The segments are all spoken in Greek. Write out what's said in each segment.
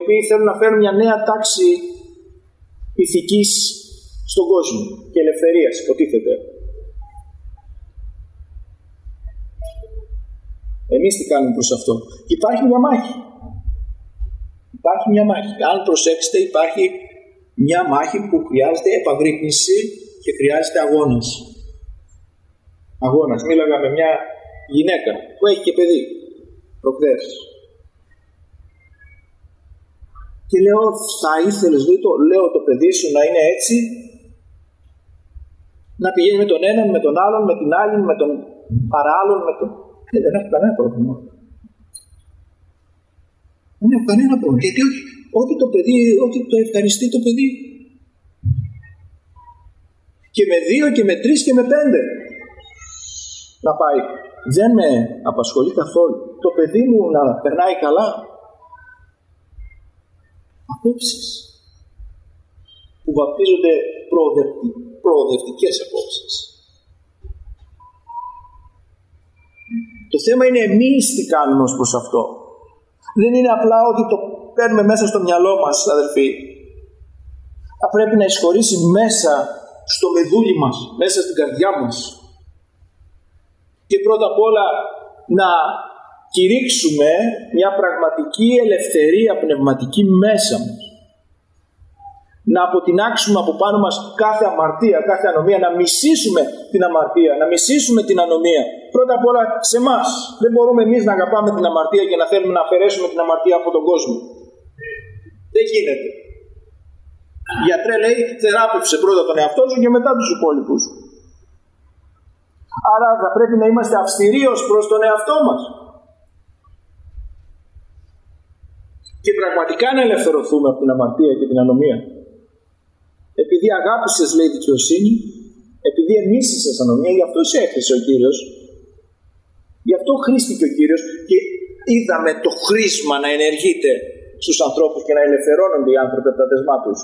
οποίοι θέλουν να φέρουν μια νέα τάξη ηθικής στον κόσμο και ελευθερίας, υποτίθεται. Εμείς τι κάνουμε προς αυτό? Υπάρχει μια μάχη. Υπάρχει μια μάχη. Αν προσέξετε, υπάρχει μια μάχη που χρειάζεται επαγρύπνηση και χρειάζεται αγώνας. Αγώνας. Μίλαγα με μια γυναίκα που έχει και παιδί προχθές. Και λέω, θα ήθελες, λέω, το παιδί σου να είναι έτσι, να πηγαίνει με τον έναν, με τον άλλον, με την άλλη, με τον παράλλον, με τον... Δεν έχω κανένα πρόβλημα. Δεν έχω κανένα πρόβλημα. Γιατί ό,τι το παιδί, ό,τι το ευχαριστεί το παιδί. Και με 2 και με 3 και με 5 να πάει. Δεν με απασχολεί καθόλου. Το παιδί μου να περνάει καλά. Απόψεις που βαπτίζονται προοδευτικές απόψεις. Το θέμα είναι εμείς τι κάνουμε ως προς αυτό. Δεν είναι απλά ότι το παίρνουμε μέσα στο μυαλό μας, αδελφοί. Θα πρέπει να εισχωρήσει μέσα στο μεδούλι μας, μέσα στην καρδιά μας. Και πρώτα απ' όλα να κηρύξουμε μια πραγματική ελευθερία πνευματική μέσα μας. Να αποτινάξουμε από πάνω μας κάθε αμαρτία, κάθε ανομία, να μισήσουμε την αμαρτία, να μισήσουμε την ανομία. Πρώτα απ' όλα σε εμάς. Δεν μπορούμε εμείς να αγαπάμε την αμαρτία και να θέλουμε να αφαιρέσουμε την αμαρτία από τον κόσμο. Δεν γίνεται. Γιατρέ, λέει, θεράπευσε πρώτα τον εαυτό σου και μετά τους υπόλοιπους. Άρα θα πρέπει να είμαστε αυστηροί ως προς τον εαυτό μας. Και πραγματικά να ελευθερωθούμε από την αμαρτία και την ανομία. Επειδή αγάπησες, λέει, δικαιοσύνη, επειδή εμίσησες ανομία, γι' αυτό σε έκρισε ο Κύριος. Γι' αυτό χρήστηκε ο Κύριος και είδαμε το χρήσμα να ενεργείται στους ανθρώπους και να ελευθερώνονται οι άνθρωποι από τα δεσμά τους.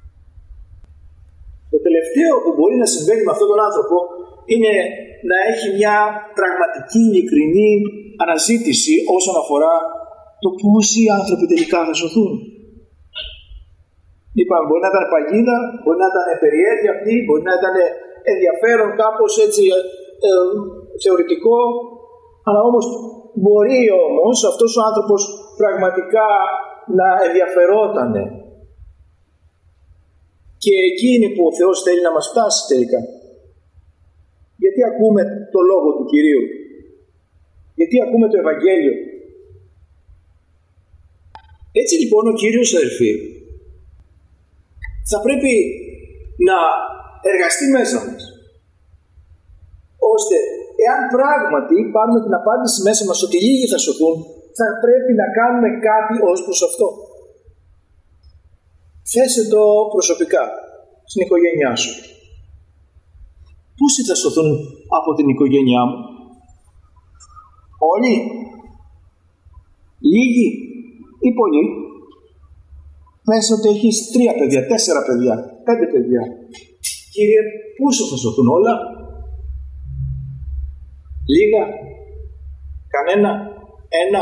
Το τελευταίο που μπορεί να συμβαίνει με αυτόν τον άνθρωπο είναι να έχει μια πραγματική, ειλικρινή αναζήτηση όσον αφορά το πώς οι άνθρωποι τελικά θα σωθούν. Είπαμε, μπορεί να ήταν παγίδα, μπορεί να ήταν περιέργεια αυτή, μπορεί να ήταν ενδιαφέρον κάπως έτσι θεωρητικό, αλλά όμως μπορεί όμως αυτός ο άνθρωπος πραγματικά να ενδιαφερότανε. Και εκεί είναι που ο Θεός θέλει να μας φτάσει τελικά. Γιατί ακούμε το Λόγο του Κυρίου? Γιατί ακούμε το Ευαγγέλιο? Έτσι λοιπόν ο Κύριος, αδελφοί, θα πρέπει να εργαστεί μέσα μας, ώστε εάν πράγματι πάρουμε την απάντηση μέσα μας ότι λίγοι θα σωθούν, θα πρέπει να κάνουμε κάτι ως προς αυτό. Θέσε το προσωπικά στην οικογένειά σου. Πόσοι θα σωθούν από την οικογένειά μου? Όλοι? Λίγοι ή πολλοί? Πες ότι έχεις 3 παιδιά, 4 παιδιά, 5 παιδιά. Κύριε, πόσο θα σωθούν? Όλα? Λίγα? Κανένα? Ένα?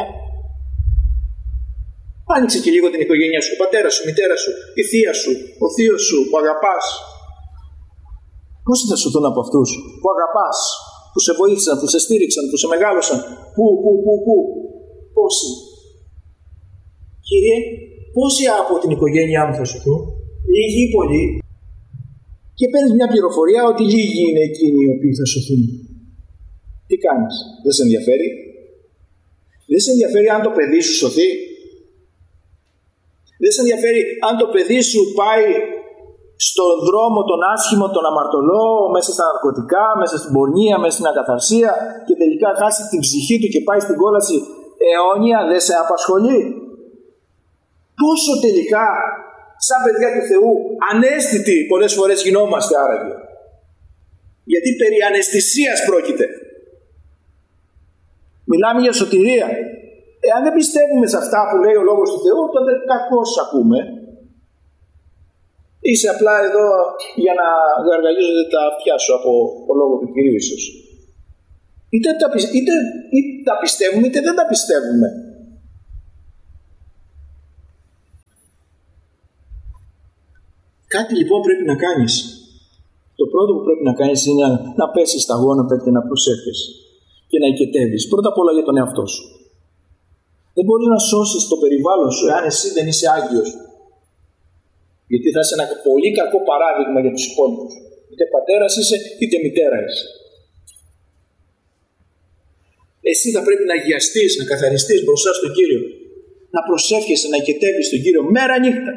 Άνοιξε και λίγο την οικογένειά σου, ο πατέρας σου, η μητέρα σου, η θεία σου, ο θείος σου που αγαπάς. Πόσοι θα σωθούν από αυτούς που αγαπάς, που σε βοήθησαν, που σε στήριξαν, που σε μεγάλωσαν? Πού? Πόσοι? Κύριε, πόσοι από την οικογένειά μου θα σωθούν? Λίγοι ή πολλοί? Και παίρνεις μια πληροφορία ότι λίγοι είναι εκείνοι οι οποίοι θα σωθούν. Τι κάνεις? Δεν σε ενδιαφέρει? Δεν σε ενδιαφέρει αν το παιδί σου σωθεί? Δεν σε ενδιαφέρει αν το παιδί σου πάει στον δρόμο τον άσχημο, τον αμαρτωλό, μέσα στα ναρκωτικά, μέσα στην πορνεία, μέσα στην ακαθαρσία και τελικά χάσει την ψυχή του και πάει στην κόλαση αιώνια? Δεν σε απασχολεί? Πόσο τελικά σαν παιδιά του Θεού αναίσθητοι πολλές φορές γινόμαστε άραγε? Γιατί περί αναισθησίας πρόκειται. Μιλάμε για σωτηρία. Εάν δεν πιστεύουμε σε αυτά που λέει ο Λόγος του Θεού, τότε κακώς ακούμε. Είσαι απλά εδώ για να γαργαλίζονται τα αυτιά σου από το Λόγο του Κυρίου ίσως. Είτε τα πιστεύουμε είτε δεν τα πιστεύουμε. Κάτι λοιπόν πρέπει να κάνεις. Το πρώτο που πρέπει να κάνεις είναι να πέσεις στα γόνατα και να προσεύχεσαι και να οικετεύεις. Πρώτα απ' όλα για τον εαυτό σου. Δεν μπορείς να σώσεις το περιβάλλον σου εάν εσύ δεν είσαι άγγιος. Γιατί θα είσαι ένα πολύ κακό παράδειγμα για τους υπόλοιπους. Είτε πατέρας είσαι, είτε μητέρα είσαι. Εσύ θα πρέπει να αγιαστείς, να καθαριστείς μπροστά στον Κύριο. Να προσεύχεσαι, να οικετεύεις τον Κύριο μέρα νύχτα.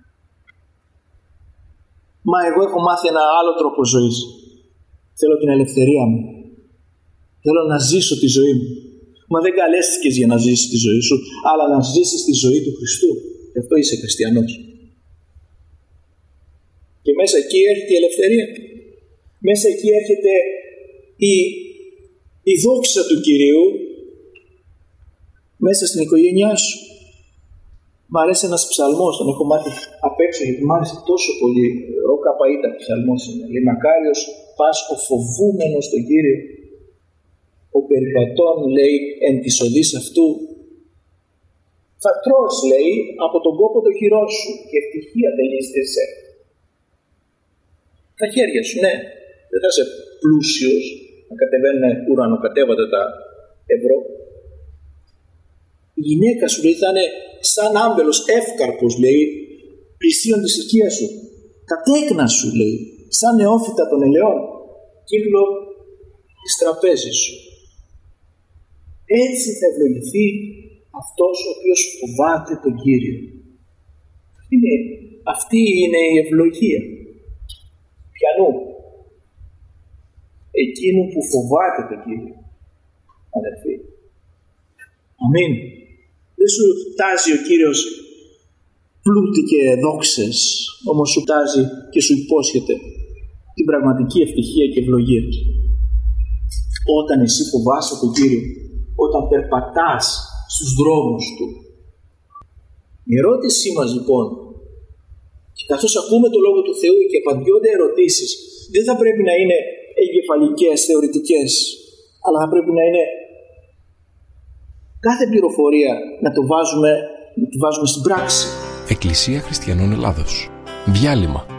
Μα εγώ έχω μάθει ένα άλλο τρόπο ζωής. Θέλω την ελευθερία μου. Θέλω να ζήσω τη ζωή μου. Μα δεν καλέστηκες για να ζήσεις τη ζωή σου, αλλά να ζήσεις τη ζωή του Χριστού. Γι' αυτό είσαι χριστιανός. Και μέσα εκεί έρχεται η ελευθερία. Μέσα εκεί έρχεται η δόξα του Κυρίου μέσα στην οικογένειά σου. Μ' αρέσει ένας ψαλμός, τον έχω μάθει απ' έξω γιατί μ' άρεσε τόσο πολύ. Ρώκα Παΐτα ψαλμός είναι. Λέει, μακάριος πας ο φοβούμενος τον Κύριο, ο περιπατών, λέει, εν της οδής αυτού. Θα τρως, λέει, από τον κόπο το χειρό σου και ευτυχία τελείστες. Τα χέρια σου, ναι. Δεν θα είσαι πλούσιος να κατεβαίνουν ουρανοκατέβατα τα ευρώ. Η γυναίκα σου, λέει, θα είναι σαν άμπελος εύκαρπος, λέει, πλησίον της οικίας σου. Τα τέκνα σου, λέει, σαν νεόφυτα των ελαιών, κύκλο της τραπέζης σου. Έτσι θα ευλογηθεί αυτός ο οποίος φοβάται τον Κύριο. Αυτή είναι η ευλογία. Ποιανού? Εκείνου που φοβάται τον Κύριο. Αδερφοί. Αμήν. Δεν σου τάζει ο Κύριος πλούτη και δόξες, όμως σου τάζει και σου υπόσχεται την πραγματική ευτυχία και ευλογία του. Όταν εσύ φοβάσαι τον Κύριο, όταν περπατάς στους δρόμους του. Η ερώτησή μας λοιπόν, και καθώς ακούμε το Λόγο του Θεού και απαντιόνται ερωτήσεις, δεν θα πρέπει να είναι εγκεφαλικές, θεωρητικές, αλλά θα πρέπει να είναι κάθε πληροφορία να τη βάζουμε στην πράξη. Εκκλησία Χριστιανών Ελλάδος. Διάλειμμα.